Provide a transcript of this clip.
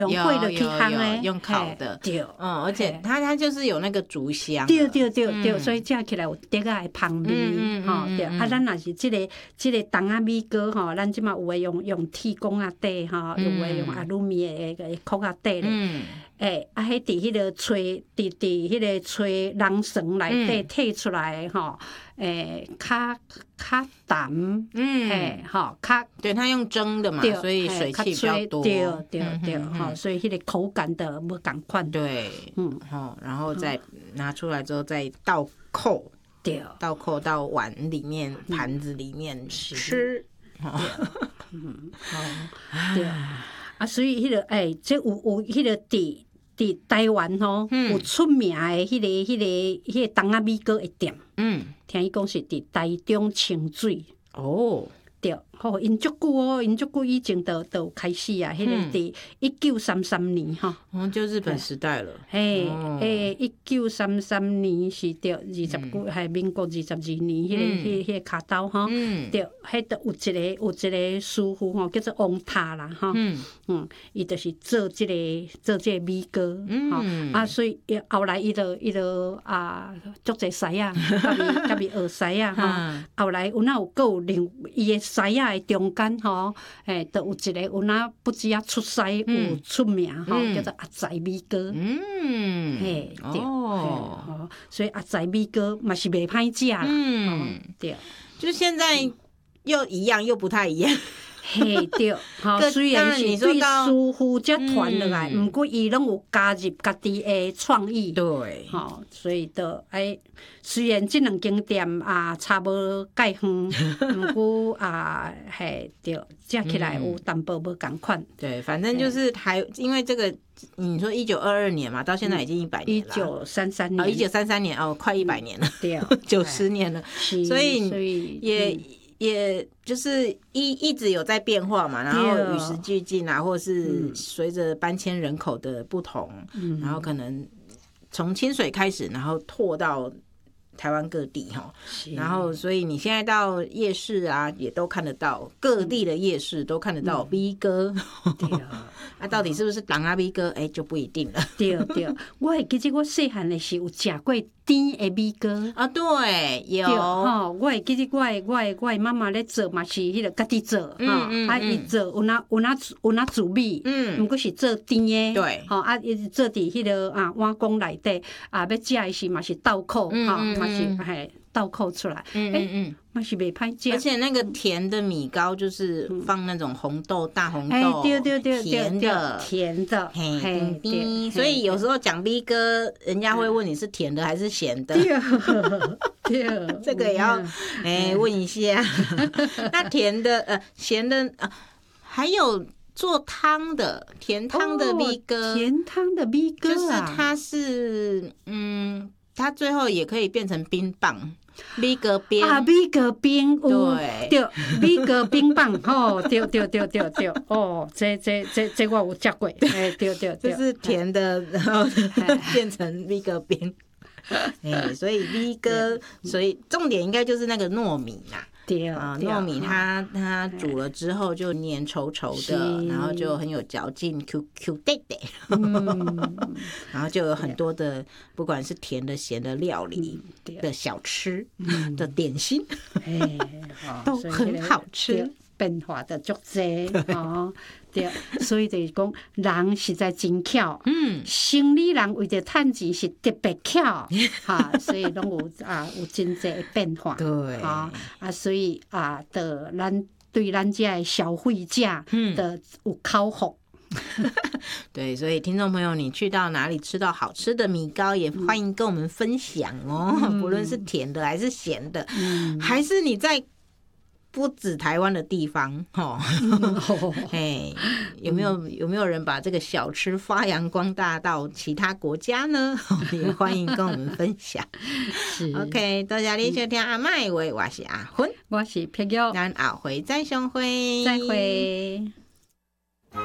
用火就去烘的， 用烤的， 对， 而且它就是有那个竹香， 对，所以食起来有得个香味，吼，对。啊，咱若是即个冬仔米糕吼，咱即马有诶用铁管仔底吼，有诶用阿鲁米诶壳仔底咧，啊，迄伫迄个吹，伫迄个吹人绳内底摕出来吼，较淡，吼， 对，它用蒸的嘛，所以水气比较多， 对，吼，所以迄个口感的无共款， 对，然后再拿出来之后再倒扣， 对， 倒扣到碗里面、盘子里面吃， 对，啊，所以迄个这有迄个伫台湾吼，有出名的迄个冬仔米糕的店，听伊讲是伫台中清水。对，吼，因足久以前都有开始啊，迄个伫1933年吼， 就日本时代了。 1933年是着民国22年，迄个卡刀吼，对，迄都有一个师傅吼，叫做王塔啦吼，伊就是做这个米糕，啊，所以后来伊就啊，足侪师啊，甲伊学师啊吼，后来有哪有搁有伊的师仔的中间吼，都有一个有哪不止啊出师有出名吼，叫做阿财米糕，对，所以阿财米糕嘛是袂歹食啦，对， 就现在又一样又不太一样。 对，虽然是对师傅才传落来，毋过伊拢有加入家己的创意， 对， 所以就虽然这两间店啊差无介远，毋过对，食起来有淡薄无共款。 对，反正就是因为这个，你说1922年嘛，到现在已经100年了。 1933年。 1933年快100年了，对，90年了，所以也就是一直有在变化嘛，然后与时俱进啊，或是随着搬迁人口的不同，然后可能从清水开始，然后拓到台湾各地哈，然后所以你现在到夜市啊，也都看得到各地的夜市都看得到米糕，啊，到底是不是冬仔米糕？就不一定了。 对，我会记得我细汉的时候有食过甜的米糕啊，对，有吼，我会记得我的妈妈咧做嘛是迄个家己做，啊，伊做有哪煮米，毋过是做甜的， 对， 啊，伊做伫迄个碗公内底，要食的时嘛是倒扣，嘛是倒扣出来，嘛是袂歹食。 而且那个甜的米糕就是放那种红豆、大红豆， 对， 甜的， 对， 所以有时候讲米糕，人家会问你是甜的还是咸的， 对， 这个也要问一下。那甜的、咸的还有做汤的甜汤的米糕， 甜汤的米糕就是它是它最后也可以变成冰棒。米糕冰啊，米糕冰，对，米糕冰棒，对，这我有食过，对， 就是甜的，然后变成米糕冰，所以米糕，所以重点应该就是那个糯米啦。糯米它煮了之后就黏稠稠的，然后就很有嚼劲 ，Q 弟弟，然后就有很多的不管是甜的咸的料理的小吃的点心，都很好吃。 变化的足济对，所以就是讲人实在真巧，生理人为着趁钱是特别巧，所以拢有真济的变化， 对， 所以对咱这的消费者的有口福。 对，所以听众朋友，你去到哪里吃到好吃的米糕，也欢迎跟我们分享哦。不论是甜的还是咸的，还是你在不止台湾的地方，有没有人把这个小吃发扬光大到其他国家呢？也欢迎跟我们分享。OK， 多谢你收听阿嬤的话，我是阿芬， 我是碧玉， 咱后回再相会， 再会。